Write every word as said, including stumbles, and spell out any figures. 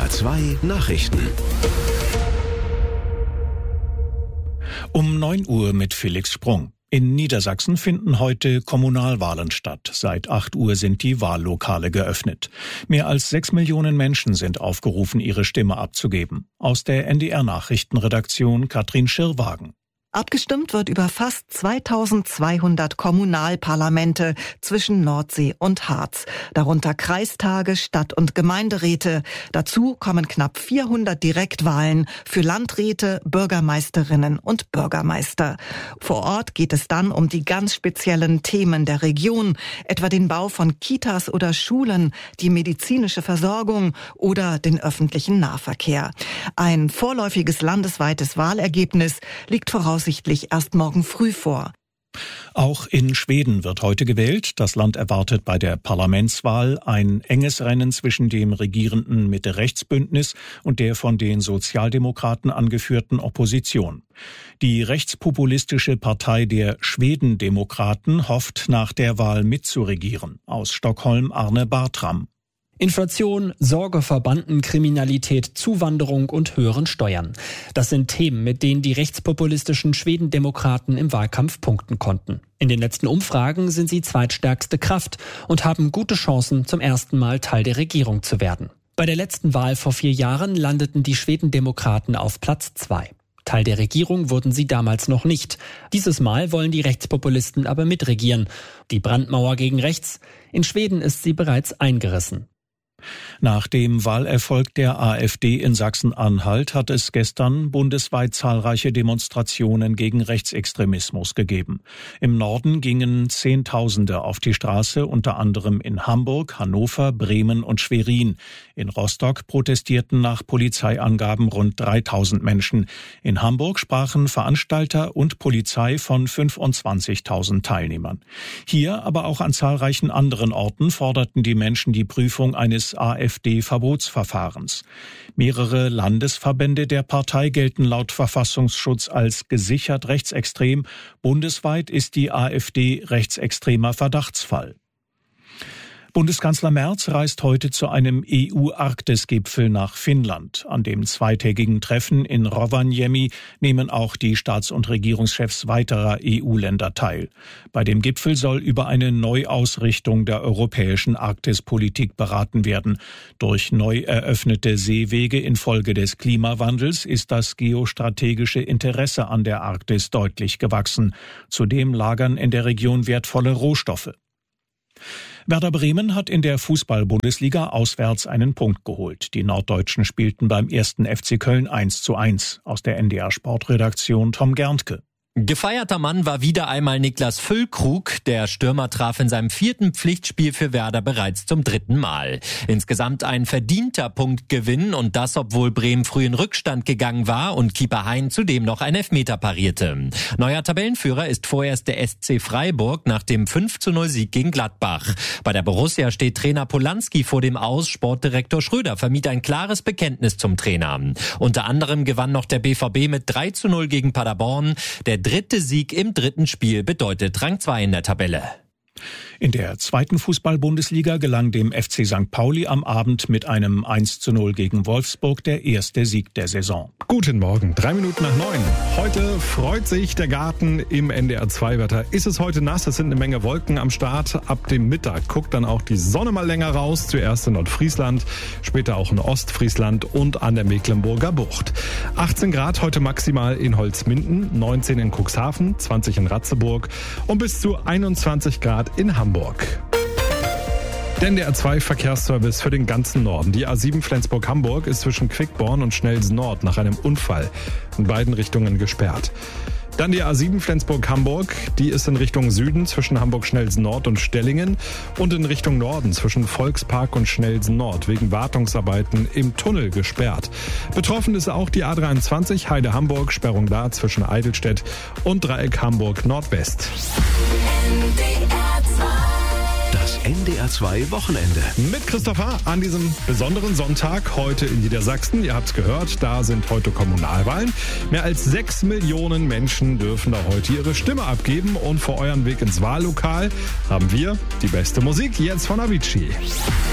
R zwei Nachrichten. Um neun Uhr mit Felix Sprung. In Niedersachsen finden heute Kommunalwahlen statt. Seit acht Uhr sind die Wahllokale geöffnet. Mehr als sechs Millionen Menschen sind aufgerufen, ihre Stimme abzugeben. Aus der N D R-Nachrichtenredaktion Katrin Schirrwagen. Abgestimmt wird über fast zweitausendzweihundert Kommunalparlamente zwischen Nordsee und Harz. Darunter Kreistage, Stadt- und Gemeinderäte. Dazu kommen knapp vierhundert Direktwahlen für Landräte, Bürgermeisterinnen und Bürgermeister. Vor Ort geht es dann um die ganz speziellen Themen der Region, etwa den Bau von Kitas oder Schulen, die medizinische Versorgung oder den öffentlichen Nahverkehr. Ein vorläufiges landesweites Wahlergebnis liegt voraus voraussichtlich erst morgen früh vor. Auch in Schweden wird heute gewählt. Das Land erwartet bei der Parlamentswahl ein enges Rennen zwischen dem regierenden Mitte-Rechts-Bündnis und der von den Sozialdemokraten angeführten Opposition. Die rechtspopulistische Partei der Schwedendemokraten hofft, nach der Wahl mitzuregieren. Aus Stockholm Arne Bartram. Inflation, Sorge vor Bandenkriminalität, Zuwanderung und höheren Steuern. Das sind Themen, mit denen die rechtspopulistischen Schwedendemokraten im Wahlkampf punkten konnten. In den letzten Umfragen sind sie zweitstärkste Kraft und haben gute Chancen, zum ersten Mal Teil der Regierung zu werden. Bei der letzten Wahl vor vier Jahren landeten die Schwedendemokraten auf Platz zwei. Teil der Regierung wurden sie damals noch nicht. Dieses Mal wollen die Rechtspopulisten aber mitregieren. Die Brandmauer gegen rechts? In Schweden ist sie bereits eingerissen. Nach dem Wahlerfolg der AfD in Sachsen-Anhalt hat es gestern bundesweit zahlreiche Demonstrationen gegen Rechtsextremismus gegeben. Im Norden gingen Zehntausende auf die Straße, unter anderem in Hamburg, Hannover, Bremen und Schwerin. In Rostock protestierten nach Polizeiangaben rund dreitausend Menschen. In Hamburg sprachen Veranstalter und Polizei von fünfundzwanzigtausend Teilnehmern. Hier, aber auch an zahlreichen anderen Orten forderten die Menschen die Prüfung eines AfD-Verbotsverfahrens. Mehrere Landesverbände der Partei gelten laut Verfassungsschutz als gesichert rechtsextrem. Bundesweit ist die AfD rechtsextremer Verdachtsfall. Bundeskanzler Merz reist heute zu einem E U-Arktis-Gipfel nach Finnland. An dem zweitägigen Treffen in Rovaniemi nehmen auch die Staats- und Regierungschefs weiterer E U-Länder teil. Bei dem Gipfel soll über eine Neuausrichtung der europäischen Arktispolitik beraten werden. Durch neu eröffnete Seewege infolge des Klimawandels ist das geostrategische Interesse an der Arktis deutlich gewachsen. Zudem lagern in der Region wertvolle Rohstoffe. Werder Bremen hat in der Fußball-Bundesliga auswärts einen Punkt geholt. Die Norddeutschen spielten beim ersten F C Köln eins zu eins. Aus der N D R-Sportredaktion Tom Gerntke. Gefeierter Mann war wieder einmal Niklas Füllkrug. Der Stürmer traf in seinem vierten Pflichtspiel für Werder bereits zum dritten Mal. Insgesamt ein verdienter Punktgewinn und das, obwohl Bremen früh in Rückstand gegangen war und Keeper Hein zudem noch einen Elfmeter parierte. Neuer Tabellenführer ist vorerst der S C Freiburg nach dem fünf zu null Sieg gegen Gladbach. Bei der Borussia steht Trainer Polanski vor dem Aus. Sportdirektor Schröder vermied ein klares Bekenntnis zum Trainer. Unter anderem gewann noch der B V B mit drei zu null gegen Paderborn. Der dritte Sieg im dritten Spiel bedeutet Rang zwei in der Tabelle. In der zweiten Fußball-Bundesliga gelang dem F C Sankt Pauli am Abend mit einem eins zu null gegen Wolfsburg der erste Sieg der Saison. Guten Morgen, drei Minuten nach neun. Heute freut sich der Garten im N D R zwei Wetter. Ist es heute nass? Es sind eine Menge Wolken am Start. Ab dem Mittag guckt dann auch die Sonne mal länger raus. Zuerst in Nordfriesland, später auch in Ostfriesland und an der Mecklenburger Bucht. achtzehn Grad heute maximal in Holzminden, neunzehn in Cuxhaven, zwanzig in Ratzeburg und bis zu einundzwanzig Grad in Hamburg. Der N D R zwei Verkehrsservice für den ganzen Norden. Die A sieben Flensburg-Hamburg ist zwischen Quickborn und Schnelsen-Nord nach einem Unfall in beiden Richtungen gesperrt. Dann die A sieben Flensburg-Hamburg, die ist in Richtung Süden zwischen Hamburg-Schnelsen-Nord und Stellingen und in Richtung Norden zwischen Volkspark und Schnelsen-Nord wegen Wartungsarbeiten im Tunnel gesperrt. Betroffen ist auch die A dreiundzwanzig Heide-Hamburg, Sperrung da zwischen Eidelstedt und Dreieck Hamburg-Nordwest. Das N D R zwei Wochenende. Mit Christopher an diesem besonderen Sonntag heute in Niedersachsen. Ihr habt's gehört, da sind heute Kommunalwahlen. Mehr als sechs Millionen Menschen dürfen da heute ihre Stimme abgeben. Und für euren Weg ins Wahllokal haben wir die beste Musik jetzt von Avicii.